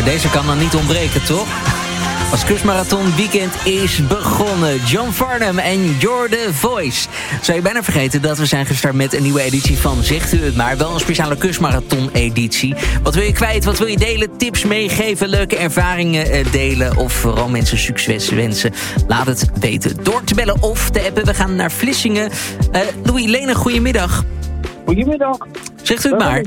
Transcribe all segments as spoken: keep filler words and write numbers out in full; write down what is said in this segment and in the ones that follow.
Maar deze kan dan niet ontbreken, toch? Als kustmarathon weekend is begonnen. John Farnham en You're the Voice. Zou je bijna vergeten dat we zijn gestart met een nieuwe editie van Zegt u het maar. Wel een speciale kustmarathon editie. Wat wil je kwijt? Wat wil je delen? Tips meegeven? Leuke ervaringen delen? Of vooral mensen succes wensen? Laat het weten. Door te bellen of te appen. We gaan naar Vlissingen. Uh, Louis Lene, goedemiddag. Goedemiddag. Zegt u het maar.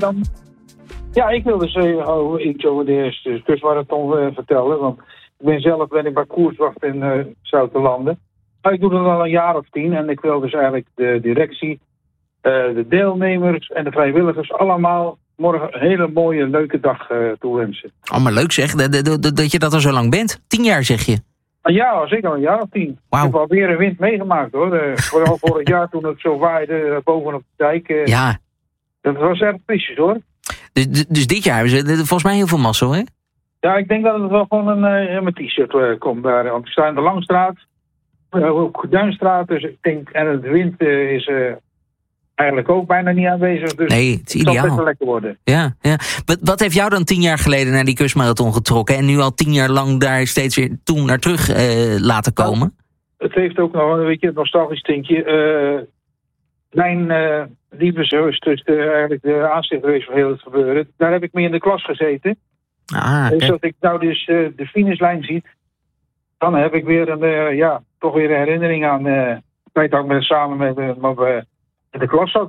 Ja, ik wil dus uh, iets over de kustmarathon uh, vertellen. Want ik ben zelf ben ik bij koerswacht in uh, Zoutelanden. Maar ik doe dat al een jaar of tien. En ik wil dus eigenlijk de directie, uh, de deelnemers en de vrijwilligers allemaal morgen een hele mooie, leuke dag uh, toewensen. Oh, maar leuk zeg, dat, dat, dat, dat je dat al zo lang bent. Tien jaar zeg je. Ja, zeker al een jaar of tien. Wow. Ik heb alweer een wind meegemaakt hoor. Uh, vooral vorig jaar toen het zo waaide uh, bovenop de dijk. Uh, ja. Dat was erg frisjes hoor. Dus, dus dit jaar hebben ze volgens mij heel veel mazzel, hè? Ja, ik denk dat het wel gewoon een, uh, mijn t-shirt uh, komt daar. Want we staan in de Langstraat, uh, ook Duinstraat. Dus ik denk, en de wind uh, is uh, eigenlijk ook bijna niet aanwezig. Dus nee, het is ideaal. Het zal best wel lekker worden. Ja, ja. Wat, wat heeft jou dan tien jaar geleden naar die kustmarathon getrokken? En nu al tien jaar lang daar steeds weer toen naar terug uh, laten komen? Nou, het heeft ook nog een beetje een nostalgisch tintje. Uh, mijn uh, lieve zus, dus de, eigenlijk de aanstichter geweest van heel het gebeuren. Daar heb ik mee in de klas gezeten. Ah, dus dat ik nou dus uh, de finishlijn ziet, dan heb ik weer een, uh, ja, toch weer een herinnering aan uh, de tijd dat ik met, samen met, uh, met uh, de klas zat.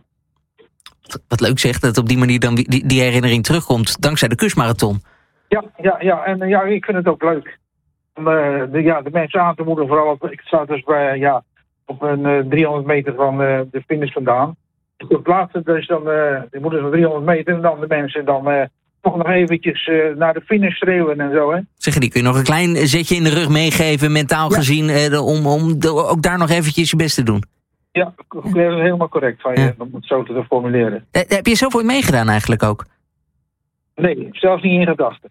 Wat leuk zegt dat op die manier dan die, die herinnering terugkomt, dankzij de kustmarathon. Ja, ja, ja, en uh, ja, ik vind het ook leuk om uh, de, ja, de mensen aan te moedigen. Vooral op, ik sta dus bij, ja, op een uh, driehonderd meter van uh, de finish vandaan. Dus op het laatste, dus dan, uh, de moeders van driehonderd meter en dan de mensen dan uh, toch nog eventjes uh, naar de finish schreeuwen en zo, hè. Zeg, die kun je nog een klein zetje in de rug meegeven, mentaal ja. gezien, uh, om, om de, ook daar nog eventjes je best te doen. Ja, dat is helemaal correct van je, ja. om het zo te formuleren. Uh, heb je zoveel meegedaan eigenlijk ook? Nee, zelfs niet in gedachten.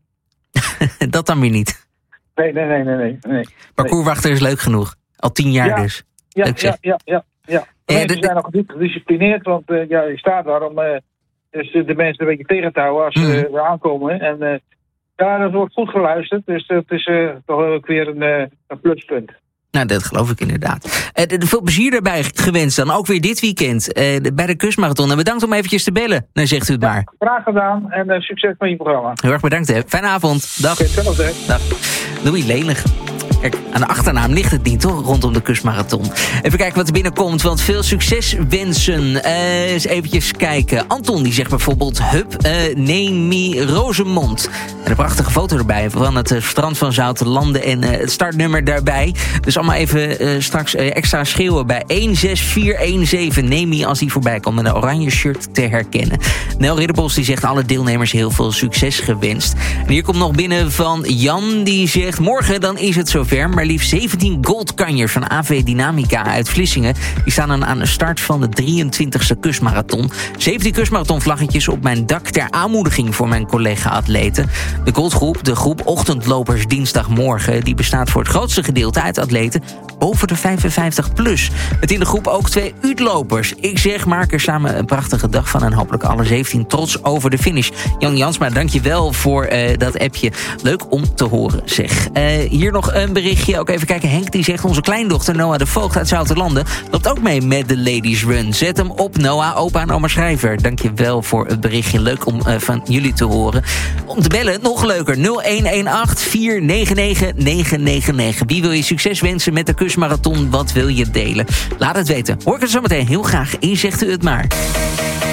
Dat dan weer niet? Nee, nee, nee, nee. nee, nee. Parcourswachter is leuk genoeg. Al tien jaar ja. dus. Ja, ja, ja, ja, ja. De mensen zijn nog goed gedisciplineerd, want uh, ja, je staat daar om uh, dus de mensen een beetje tegen te houden als ze mm. uh, aankomen. En uh, ja, dat wordt goed geluisterd, dus dat is uh, toch ook weer een, uh, een pluspunt. Nou, dat geloof ik inderdaad. Uh, veel plezier daarbij gewenst dan, ook weer dit weekend uh, bij de kustmarathon. En bedankt om eventjes te bellen, dan zegt u het ja, maar. Graag gedaan en uh, succes met je programma. Heel erg bedankt, hè. Fijne avond. Dag. Hetzelfde. Dag. Louis Lenig. Kijk, aan de achternaam ligt het niet, toch? Rondom de kustmarathon. Even kijken wat er binnenkomt, want veel succes wensen. Uh, eens eventjes kijken. Anton, die zegt bijvoorbeeld... Hup, uh, Nemi Rosemond. En een prachtige foto erbij van het uh, strand van Zoutelanden en uh, het startnummer daarbij. Dus allemaal even uh, straks uh, extra schreeuwen bij een zes vier een zeven. Nemi, als die voorbij komt met een oranje shirt te herkennen. Nel Ridderbos, die zegt alle deelnemers heel veel succes gewenst. En hier komt nog binnen van Jan, die zegt... Morgen dan is het zover. Maar liefst zeventien goldkanjers van A V Dynamica uit Vlissingen... die staan dan aan de start van de drieëntwintigste kustmarathon. zeventien kustmarathonvlaggetjes op mijn dak ter aanmoediging voor mijn collega-atleten. De goldgroep, de groep ochtendlopers dinsdagmorgen... die bestaat voor het grootste gedeelte uit atleten boven de vijfenvijftig plus. Met in de groep ook twee U-lopers. Ik zeg, maak er samen een prachtige dag van... en hopelijk alle zeventien trots over de finish. Jan Jansma, dank je wel voor uh, dat appje. Leuk om te horen, zeg. Uh, hier nog een berichtje. Ook even kijken. Henk die zegt... onze kleindochter Noah de Voogd uit Zoutelanden... loopt ook mee met de Ladies Run. Zet hem op, Noah. Opa en oma Schrijver. Dank je wel voor het berichtje. Leuk om uh, van jullie te horen. Om te bellen, nog leuker. nul een een acht vier negen negen negen negen negen. Wie wil je succes wensen met de kustmarathon? Wat wil je delen? Laat het weten. Hoor ik het zo meteen heel graag. En zegt u het maar.